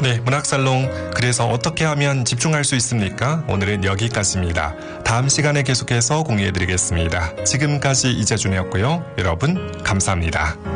네, 문학살롱. 그래서 어떻게 하면 집중할 수 있습니까? 오늘은 여기까지입니다. 다음 시간에 계속해서 공유해드리겠습니다. 지금까지 이재준이었고요. 여러분, 감사합니다.